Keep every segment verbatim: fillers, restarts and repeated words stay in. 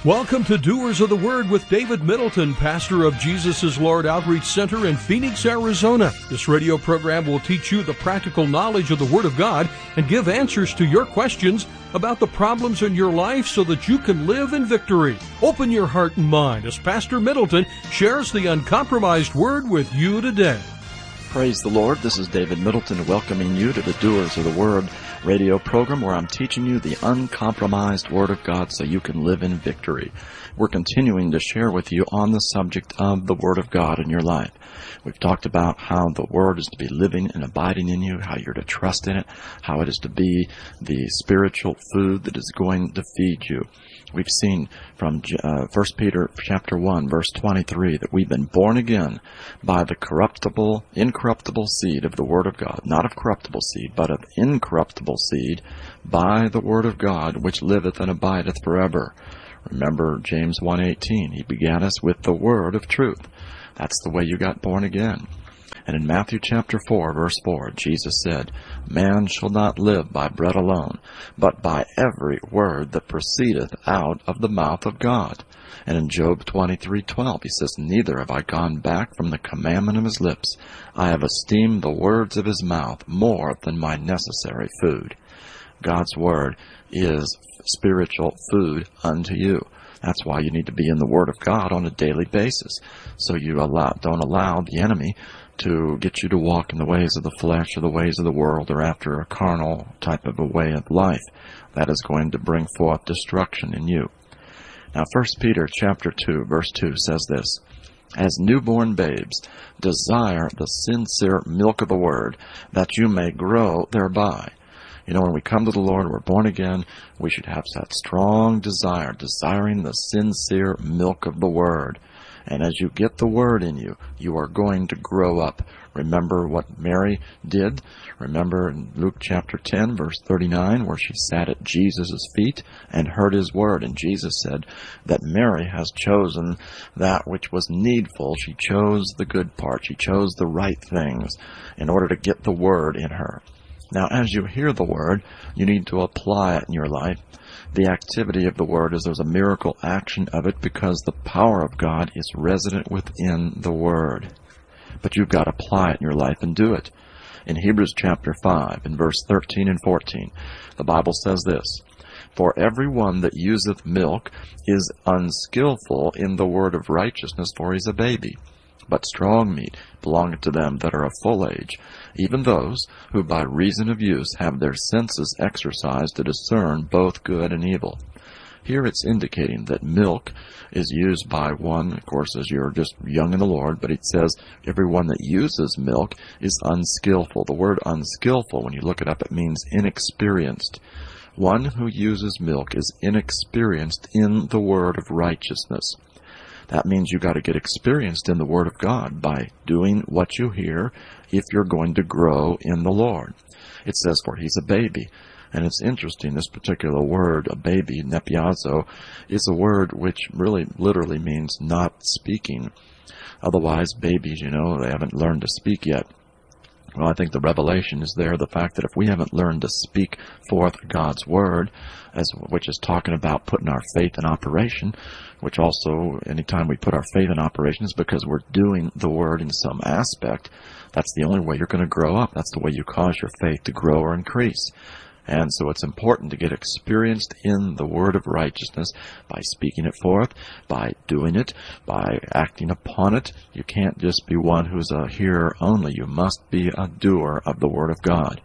Welcome to Doers of the Word with David Middleton, pastor of Jesus is Lord Outreach Center in Phoenix, Arizona. This radio program will teach you the practical knowledge of the Word of God and give answers to your questions about the problems in your life so that you can live in victory. Open your heart and mind as Pastor Middleton shares the uncompromised Word with you today. Praise the Lord. This is David Middleton welcoming you to the Doers of the Word radio program where I'm teaching you the uncompromised Word of God so you can live in victory. We're continuing to share with you on the subject of the Word of God in your life. We've talked about how the Word is to be living and abiding in you, how you're to trust in it, how it is to be the spiritual food that is going to feed you. We've seen from uh, First Peter chapter one, verse twenty-three, that we've been born again by the corruptible, incorruptible seed of the Word of God, not of corruptible seed, but of incorruptible seed, by the Word of God, which liveth and abideth forever. Remember James one eighteen, He begat us with the word of truth. That's the way you got born again. And in Matthew chapter four, verse four, Jesus said, Man shall not live by bread alone, but by every word that proceedeth out of the mouth of God. And in Job twenty-three twelve, He says, Neither have I gone back from the commandment of His lips. I have esteemed the words of His mouth more than my necessary food. God's Word is spiritual food unto you. That's why you need to be in the Word of God on a daily basis, so you allow, don't allow the enemy to get you to walk in the ways of the flesh or the ways of the world or after a carnal type of a way of life. That is going to bring forth destruction in you. Now, First Peter chapter two, verse two says this, As newborn babes, desire the sincere milk of the Word, that you may grow thereby. You know, when we come to the Lord, we're born again, we should have that strong desire, desiring the sincere milk of the Word. And as you get the Word in you, you are going to grow up. Remember what Mary did? Remember in Luke chapter ten, verse thirty-nine, where she sat at Jesus' feet and heard His Word. And Jesus said that Mary has chosen that which was needful. She chose the good part. She chose the right things in order to get the Word in her. Now, as you hear the Word, you need to apply it in your life. The activity of the Word is there's a miracle action of it because the power of God is resident within the Word. But you've got to apply it in your life and do it. In Hebrews chapter five, in verse thirteen and fourteen, the Bible says this, For every one that useth milk is unskillful in the word of righteousness, for he is a baby. But strong meat belongeth to them that are of full age, even those who by reason of use have their senses exercised to discern both good and evil. Here it's indicating that milk is used by one, of course, as you're just young in the Lord, but it says everyone that uses milk is unskillful. The word unskillful, when you look it up, it means inexperienced. One who uses milk is inexperienced in the word of righteousness. That means you got to get experienced in the Word of God by doing what you hear if you're going to grow in the Lord. It says, for he's a baby. And it's interesting, this particular word, a baby, nepiazo, is a word which really literally means not speaking. Otherwise, babies, you know, they haven't learned to speak yet. Well, I think the revelation is there, the fact that if we haven't learned to speak forth God's Word, as which is talking about putting our faith in operation, which also, anytime we put our faith in operation is because we're doing the Word in some aspect. That's the only way you're going to grow up. That's the way you cause your faith to grow or increase. And so it's important to get experienced in the word of righteousness by speaking it forth, by doing it, by acting upon it. You can't just be one who's a hearer only. You must be a doer of the word of God.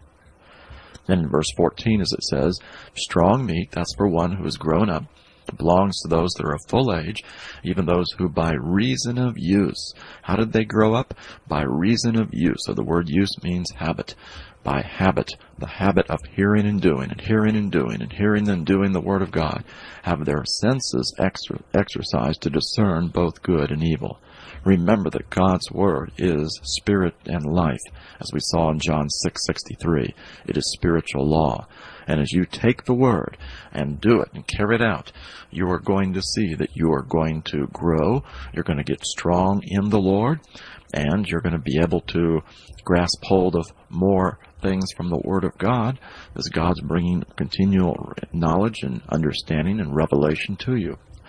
Then in verse fourteen, as it says, strong meat, that's for one who has grown up, belongs to those that are of full age, even those who by reason of use. How did they grow up? By reason of use. So the word use means habit. By habit, the habit of hearing and doing, and hearing and doing, and hearing and doing the Word of God, have their senses exer- exercised to discern both good and evil. Remember that God's Word is spirit and life, as we saw in John six sixty-three. It is spiritual law. And as you take the Word and do it and carry it out, you are going to see that you are going to grow, you're going to get strong in the Lord, and you're going to be able to grasp hold of more things from the Word of God as God's bringing continual knowledge and understanding and revelation to you.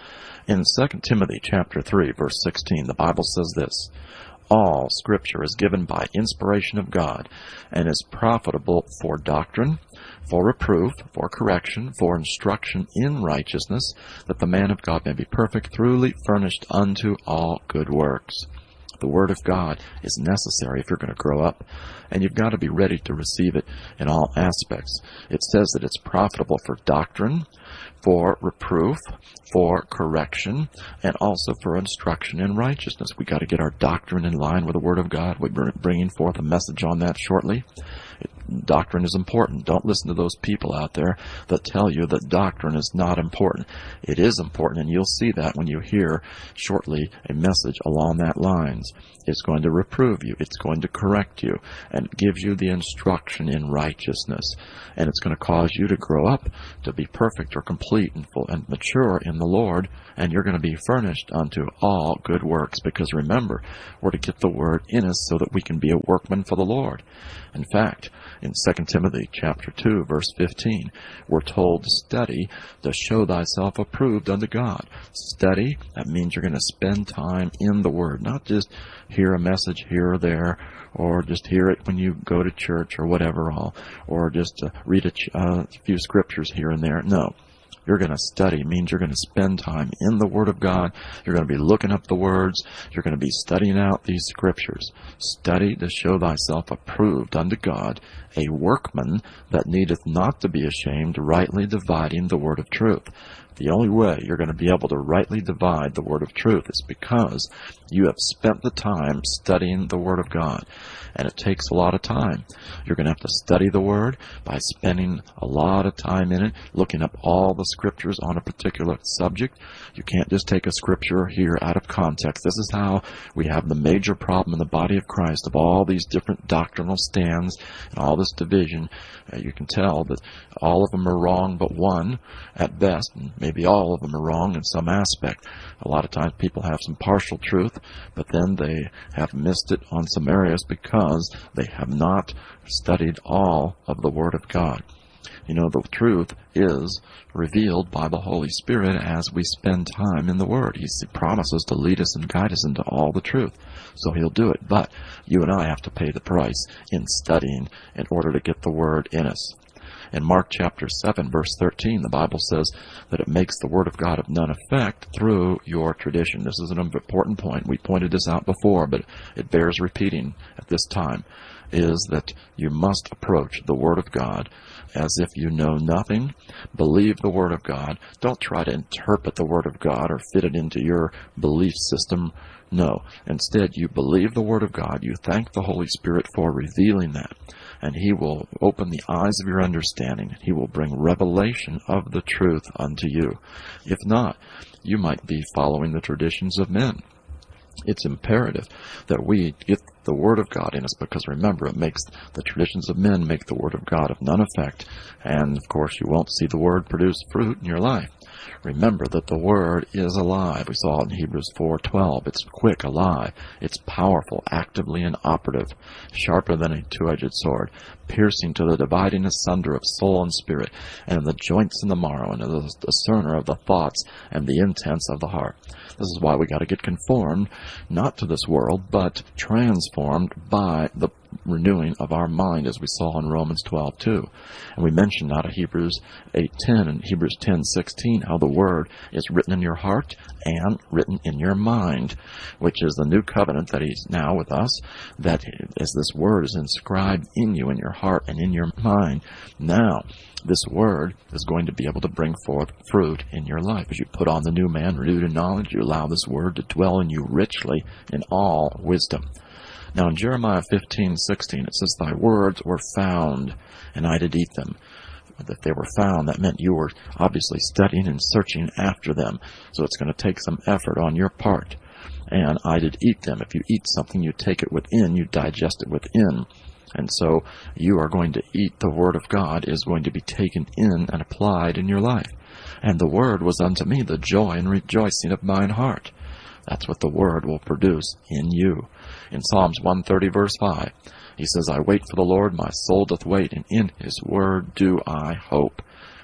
In Second Timothy chapter three, verse sixteen, the Bible says this, "All Scripture is given by inspiration of God, and is profitable for doctrine, for reproof, for correction, for instruction in righteousness, that the man of God may be perfect, thoroughly furnished unto all good works." The Word of God is necessary if you're going to grow up, and you've got to be ready to receive it in all aspects. It says that it's profitable for doctrine, for reproof, for correction, and also for instruction in righteousness. We've got to get our doctrine in line with the Word of God. We're bringing forth a message on that shortly. It, doctrine is important. Don't listen to those people out there that tell you that doctrine is not important. It is important, and you'll see that when you hear shortly a message along that lines. It's going to reprove you. It's going to correct you, and it gives you the instruction in righteousness. And it's going to cause you to grow up to be perfect or complete and full and mature in the Lord, and you're going to be furnished unto all good works. Because remember, we're to get the Word in us so that we can be a workman for the Lord. In fact, in Second Timothy chapter two, verse fifteen, we're told to study to show thyself approved unto God. Study, that means you're going to spend time in the Word, not just hear a message here or there, or just hear it when you go to church or whatever, all, or just uh, read a ch- uh, few scriptures here and there. No. You're going to study. Means you're going to spend time in the Word of God. You're going to be looking up the words. You're going to be studying out these scriptures. Study to show thyself approved unto God, a workman that needeth not to be ashamed, rightly dividing the word of truth. The only way you're going to be able to rightly divide the word of truth is because you have spent the time studying the Word of God. And it takes a lot of time. You're going to have to study the Word by spending a lot of time in it, looking up all the scriptures on a particular subject. You can't just take a scripture here out of context. This is how we have the major problem in the body of Christ of all these different doctrinal stands and all this division. Uh, you can tell that all of them are wrong but one at best, and maybe all of them are wrong in some aspect. A lot of times people have some partial truth, but then they have missed it on some areas because they have not studied all of the Word of God. You know, the truth is revealed by the Holy Spirit as we spend time in the Word. He promises to lead us and guide us into all the truth. So He'll do it. But you and I have to pay the price in studying in order to get the Word in us. In Mark chapter seven, verse thirteen, the Bible says that it makes the Word of God of none effect through your tradition. This is an important point. We pointed this out before, but it bears repeating at this time, is that you must approach the Word of God as if you know nothing. Believe the Word of God. Don't try to interpret the Word of God or fit it into your belief system. No. Instead, you believe the Word of God. You thank the Holy Spirit for revealing that. And He will open the eyes of your understanding. He will bring revelation of the truth unto you. If not, you might be following the traditions of men. It's imperative that we get the Word of God in us, because remember, it makes the traditions of men make the Word of God of none effect. And of course, you won't see the Word produce fruit in your life. Remember that the Word is alive. We saw it in Hebrews four twelve. It's quick, alive. It's powerful, actively and operative, sharper than a two-edged sword, piercing to the dividing asunder of soul and spirit, and the joints and the marrow, and the discerner of the thoughts and the intents of the heart. This is why we got to get conformed, not to this world, but transformed by the renewing of our mind, as we saw in Romans twelve two. And we mentioned out of Hebrews eight ten and Hebrews ten sixteen how the Word is written in your heart and written in your mind, which is the new covenant that He's now with us, that as this Word is inscribed in you, in your heart and in your mind, now this Word is going to be able to bring forth fruit in your life. As you put on the new man, renewed in knowledge, you allow this Word to dwell in you richly in all wisdom. Now in Jeremiah fifteen sixteen, it says, "Thy words were found, and I did eat them." If they were found, that meant you were obviously studying and searching after them. So it's going to take some effort on your part. And I did eat them. If you eat something, you take it within, you digest it within. And so you are going to eat the Word of God, is going to be taken in and applied in your life. And the Word was unto me the joy and rejoicing of mine heart. That's what the Word will produce in you. In Psalms one thirty, verse five, he says, "I wait for the Lord, my soul doth wait, and in His Word do I hope."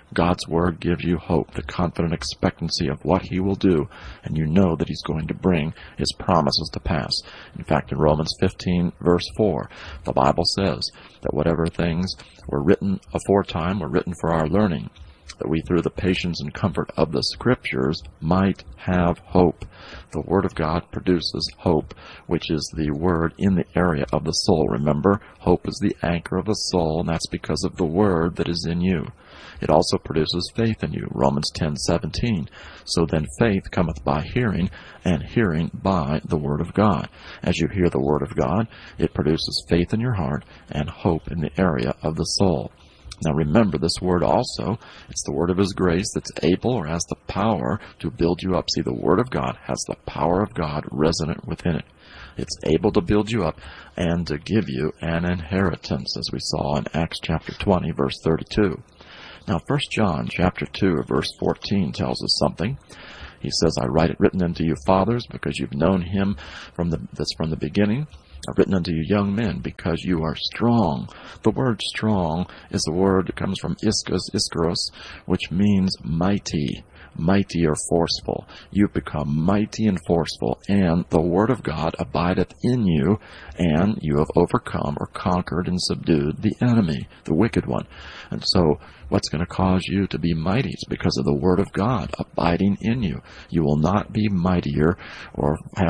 God's Word gives you hope, the confident expectancy of what He will do, and you know that He's going to bring His promises to pass. In fact, in Romans fifteen, verse four, the Bible says that whatever things were written aforetime were written for our learning, that we through the patience and comfort of the Scriptures might have hope. The Word of God produces hope, which is the word in the area of the soul. Remember, hope is the anchor of the soul, and that's because of the Word that is in you. It also produces faith in you, Romans ten seventeen. So then faith cometh by hearing, and hearing by the Word of God. As you hear the Word of God, it produces faith in your heart and hope in the area of the soul. Now remember, this word also, it's the word of His grace that's able or has the power to build you up. See, the Word of God has the power of God resonant within it. It's able to build you up and to give you an inheritance, as we saw in Acts chapter twenty, verse thirty-two. Now, First John chapter two, verse fourteen tells us something. He says, I write it written unto you, fathers, because you've known Him from the, that's from the beginning. I've written unto you, young men, because you are strong. The word strong is a word that comes from iskos, iskaros, which means mighty, mighty or forceful. You've become mighty and forceful, and the Word of God abideth in you, and you have overcome or conquered and subdued the enemy, the wicked one. And so, what's going to cause you to be mighty? It's because of the Word of God abiding in you. You will not be mightier or have